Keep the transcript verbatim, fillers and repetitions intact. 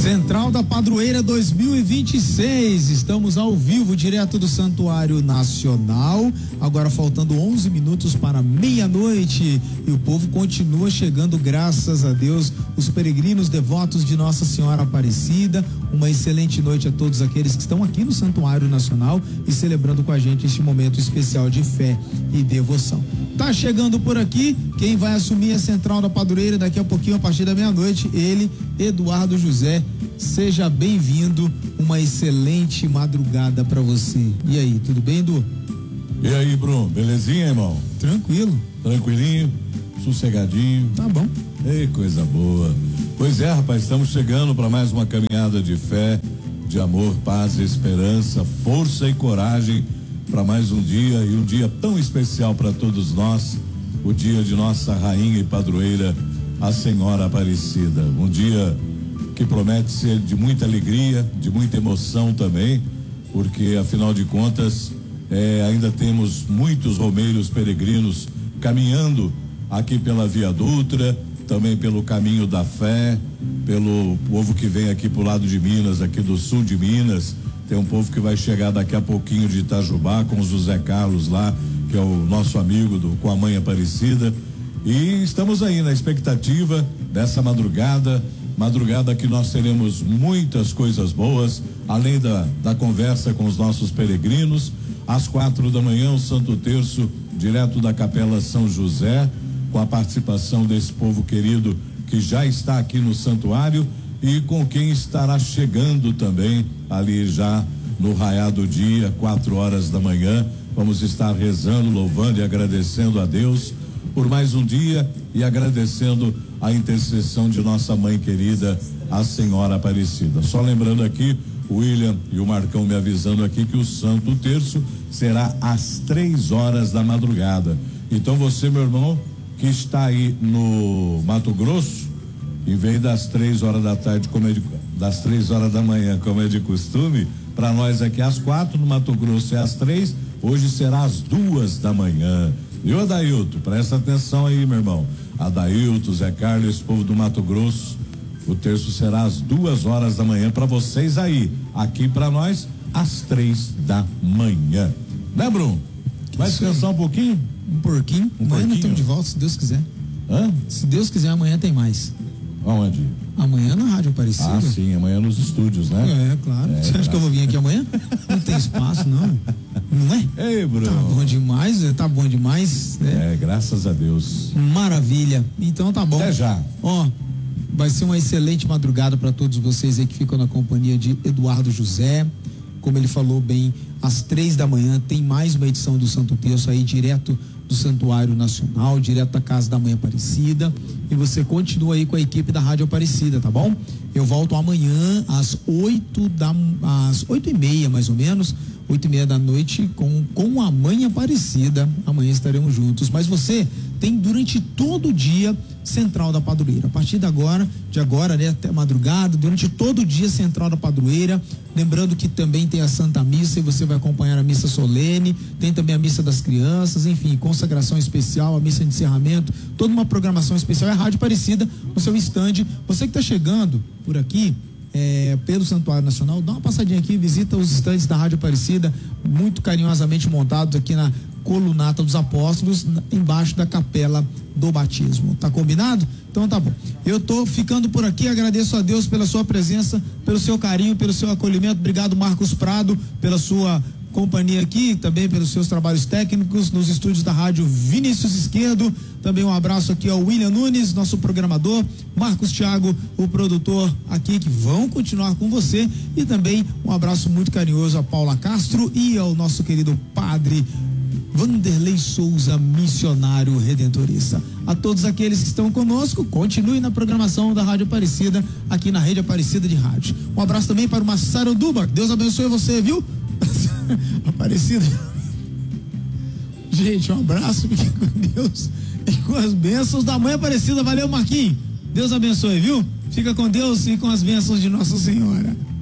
Central da Padroeira dois mil e vinte e seis, estamos ao vivo, direto do Santuário Nacional, agora faltando onze minutos para meia-noite, e o povo continua chegando, graças a Deus, os peregrinos devotos de Nossa Senhora Aparecida. Uma excelente noite a todos aqueles que estão aqui no Santuário Nacional e celebrando com a gente este momento especial de fé e devoção. Tá chegando por aqui quem vai assumir a Central da Padroeira daqui a pouquinho, a partir da meia-noite, ele, Eduardo José. Seja bem-vindo, uma excelente madrugada para você. E aí, tudo bem, Edu? E aí, Bruno, belezinha, irmão? Tranquilo. Tranquilinho, sossegadinho. Tá bom. Ei, coisa boa. Pois é, rapaz, estamos chegando para mais uma caminhada de fé, de amor, paz, esperança, força e coragem para mais um dia, e um dia tão especial para todos nós, o dia de nossa rainha e padroeira, a Senhora Aparecida. Um dia que promete ser de muita alegria, de muita emoção também, porque afinal de contas é, ainda temos muitos romeiros peregrinos caminhando aqui pela Via Dutra, também pelo caminho da fé, pelo povo que vem aqui pro lado de Minas, aqui do sul de Minas. Tem um povo que vai chegar daqui a pouquinho de Itajubá com o José Carlos lá, que é o nosso amigo do, com a Mãe Aparecida, e estamos aí na expectativa dessa madrugada. Madrugada que nós teremos muitas coisas boas, além da, da conversa com os nossos peregrinos. Às quatro da manhã, o Santo Terço, direto da Capela São José, com a participação desse povo querido que já está aqui no santuário e com quem estará chegando também ali já no raiar do dia, quatro horas da manhã. Vamos estar rezando, louvando e agradecendo a Deus por mais um dia e agradecendo a intercessão de nossa mãe querida, a Senhora Aparecida. Só lembrando aqui, o William e o Marcão me avisando aqui que o Santo Terço será às três horas da madrugada. Então você, meu irmão, que está aí no Mato Grosso, em vez das três horas da tarde, como é de, das três horas da manhã, como é de costume, para nós aqui às quatro, no Mato Grosso é às três, hoje será às duas da manhã. Viu, Adailton? Presta atenção aí, meu irmão. Adailton, Zé Carlos, esse povo do Mato Grosso, o terço será às duas horas da manhã para vocês aí. Aqui para nós, às três da manhã. Né, Bruno? Vai descansar um pouquinho? Um porquinho. Um amanhã nós estamos porquinho? de volta, se Deus quiser. Hã? Se Deus quiser, amanhã tem mais. Aonde? Amanhã na Rádio Aparecida. Ah, sim, amanhã nos estúdios, né? É, claro. É, Você acha que eu vou vir aqui amanhã? Não tem espaço, não. Não é? Ei, Bruno. Tá bom demais, tá bom demais. Né? É, graças a Deus. Maravilha. Então tá bom. Até já. Ó, vai ser uma excelente madrugada para todos vocês aí que ficam na companhia de Eduardo José. Como ele falou bem, às três da manhã tem mais uma edição do Santo Terço aí, direto do Santuário Nacional, direto da Casa da Mãe Aparecida. E você continua aí com a equipe da Rádio Aparecida, tá bom? Eu volto amanhã às oito da às oito e meia, mais ou menos, oito e meia da noite, com, com a Mãe Aparecida. Amanhã estaremos juntos. Mas você tem durante todo o dia Central da Padroeira. A partir de agora, de agora, né, até madrugada, durante todo o dia Central da Padroeira. Lembrando que também tem a Santa Missa e você vai acompanhar a missa solene, tem também a missa das crianças, enfim, consagração especial, a missa de encerramento, toda uma programação especial. É a Rádio Aparecida no seu estande. Você que está chegando por aqui, É, pelo Santuário Nacional, dá uma passadinha aqui, visita os estandes da Rádio Aparecida, muito carinhosamente montados aqui na Colunata dos Apóstolos, na, embaixo da Capela do Batismo. Tá combinado? Então tá bom. Eu tô ficando por aqui, agradeço a Deus pela sua presença, pelo seu carinho, pelo seu acolhimento. Obrigado, Marcos Prado, pela sua companhia aqui, também pelos seus trabalhos técnicos nos estúdios da Rádio Vinícius Esquerdo. Também um abraço aqui ao William Nunes, nosso programador, Marcos Thiago, o produtor aqui, que vão continuar com você, e também um abraço muito carinhoso a Paula Castro e ao nosso querido padre Vanderlei Souza, missionário redentorista. A todos aqueles que estão conosco, continue na programação da Rádio Aparecida, aqui na Rede Aparecida de Rádio. Um abraço também para o Massaro Duba, Deus abençoe você, viu? Aparecida. Gente, um abraço, fique com Deus e com as bênçãos da Mãe Aparecida. Valeu, Marquinhos. Deus abençoe, viu? Fica com Deus e com as bênçãos de Nossa Senhora.